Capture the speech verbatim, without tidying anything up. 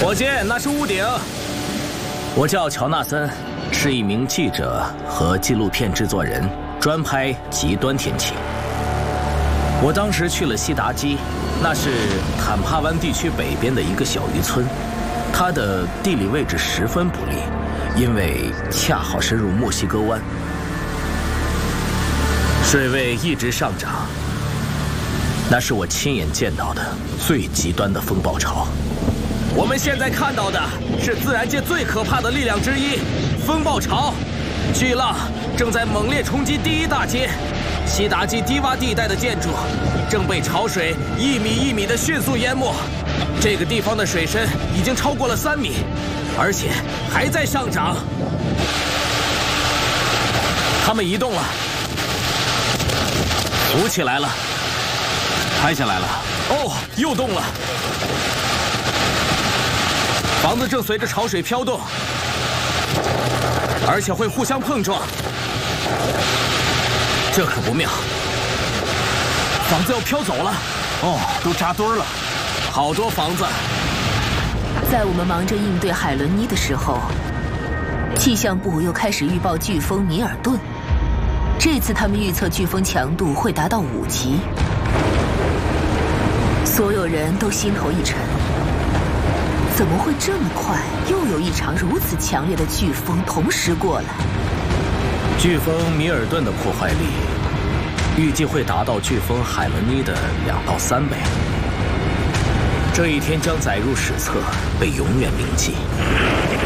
伙计，那是屋顶。我叫乔纳森，是一名记者和纪录片制作人，专拍极端天气。我当时去了西达基，那是坦帕湾地区北边的一个小渔村，它的地理位置十分不利，因为恰好深入墨西哥湾，水位一直上涨。那是我亲眼见到的最极端的风暴潮。我们现在看到的是自然界最可怕的力量之一——风暴潮。巨浪正在猛烈冲击第一大街，西达基低洼地带的建筑正被潮水一米一米的迅速淹没。这个地方的水深已经超过了三米，而且还在上涨。它们移动了，浮起来了，拍下来了。哦，又动了。房子正随着潮水飘动，而且会互相碰撞，这可不妙。房子要飘走了， 哦，都扎堆了， 好多房子。 在我们忙着应对海伦妮的时候，气象部又开始预报飓风米尔顿。这次他们预测飓风强度会达到五级，所有人都心头一沉。怎么会这么快？又有一场如此强烈的飓风同时过来。 飓风米尔顿的破坏力预计会达到飓风海伦妮的两到三倍。这一天将载入史册，被永远铭记。